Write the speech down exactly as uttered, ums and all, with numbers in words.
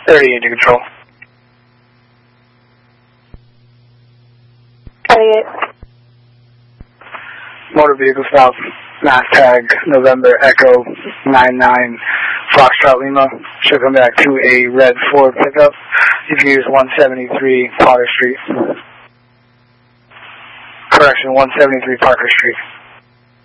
thirty-eight to control. thirty-eight. Motor vehicle south, mass tag, November Echo nine nine, Foxtrot Lima. Should come back to a red Ford pickup. You can use one seventy-three Potter Street. Correction, one seventy-three Parker Street.